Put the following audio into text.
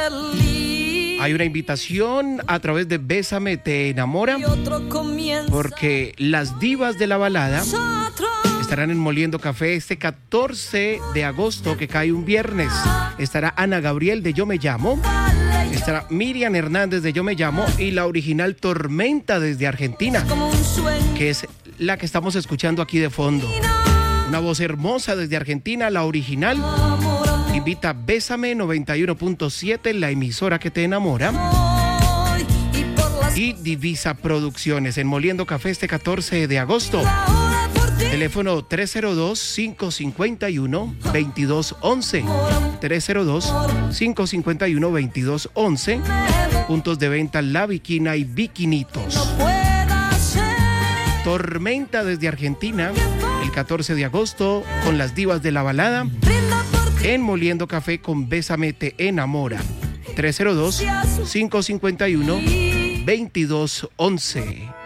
feliz. Hay una invitación a través de Bésame te enamora, porque las divas de la balada estarán en Moliendo Café este 14 de agosto, que cae un viernes. Estará Ana Gabriel de Yo Me Llamo, estará Miriam Hernández de Yo Me Llamo y la original Tormenta desde Argentina, que es la que estamos escuchando aquí de fondo. Una voz hermosa desde Argentina, la original. Invita Bésame 91.7, la emisora que te enamora. Y Divisa Producciones en Moliendo Café este 14 de agosto. Teléfono 302-551-2211. 302-551-2211. Puntos de venta La Viquina y Viquinitos. Tormenta desde Argentina, el 14 de agosto, con las divas de la balada, en Moliendo Café con Bésame te enamora. 302-551-2211.